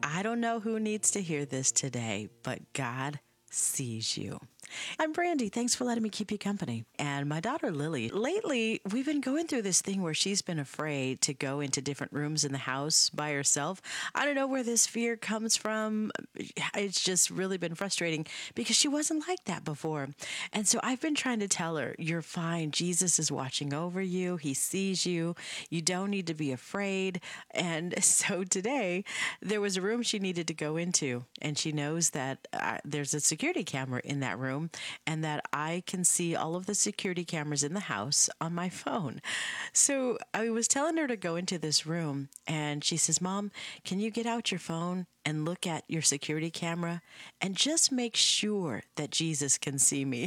I don't know who needs to hear this today, but God sees you. I'm Brandy. Thanks for letting me keep you company. And my daughter Lily. Lately, we've been going through this thing where she's been afraid to go into different rooms in the house by herself. I don't know where this fear comes from. It's just really been frustrating because she wasn't like that before. And so I've been trying to tell her, you're fine. Jesus is watching over you. He sees you. You don't need to be afraid. And so today, there was a room she needed to go into, and she knows that there's a security camera in that room, and that I can see all of the security cameras in the house on my phone. So I was telling her to go into this room, and she says, Mom, can you get out your phone and look at your security camera and just make sure that Jesus can see me?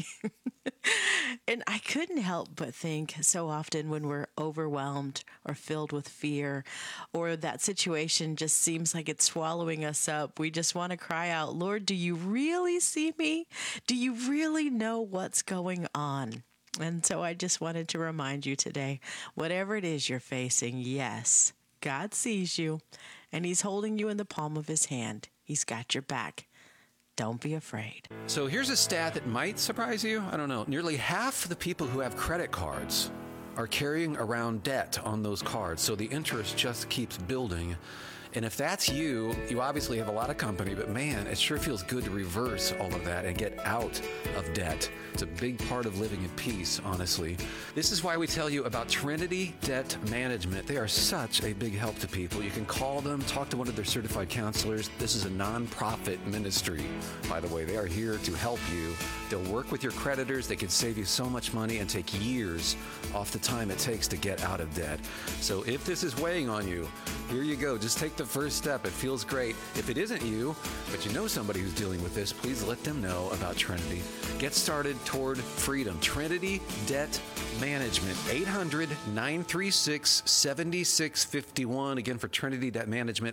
And I couldn't help but think so often when we're overwhelmed or filled with fear, or that situation just seems like it's swallowing us up, we just want to cry out, Lord, do you really see me? Do you really know what's going on? And so I just wanted to remind you today, whatever it is you're facing, yes, God sees you, and He's holding you in the palm of His hand. He's got your back. Don't be afraid. So here's a stat that might surprise you. I don't know. Nearly half the people who have credit cards are carrying around debt on those cards. So the interest just keeps building. And if that's you, you obviously have a lot of company, but man, it sure feels good to reverse all of that and get out of debt. It's a big part of living in peace, honestly. This is why we tell you about Trinity Debt Management. They are such a big help to people. You can call them, talk to one of their certified counselors. This is a nonprofit ministry, by the way. They are here to help you. They'll work with your creditors. They can save you so much money and take years off the time it takes to get out of debt. So if this is weighing on you, here you go. Just take the first step. It feels great. If it isn't you, but you know somebody who's dealing with this, please let them know about Trinity. Get started toward freedom. Trinity Debt Management, 800-936-7651. Again, for Trinity Debt Management,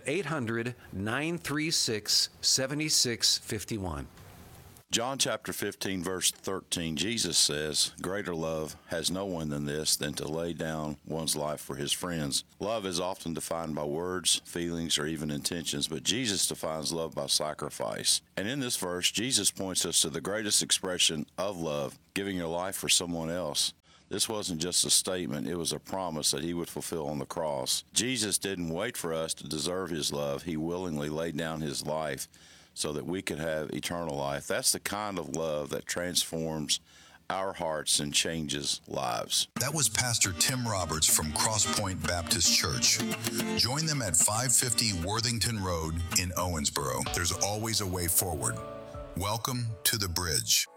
800-936-7651. John chapter 15, verse 13, Jesus says, "Greater love has no one than this, than to lay down one's life for his friends." Love is often defined by words, feelings, or even intentions, but Jesus defines love by sacrifice. And in this verse, Jesus points us to the greatest expression of love, giving your life for someone else. This wasn't just a statement, it was a promise that He would fulfill on the cross. Jesus didn't wait for us to deserve His love. He willingly laid down His life so that we could have eternal life. That's the kind of love that transforms our hearts and changes lives. That was Pastor Tim Roberts from Crosspoint Baptist Church. Join them at 550 Worthington Road in Owensboro. There's always a way forward. Welcome to the bridge.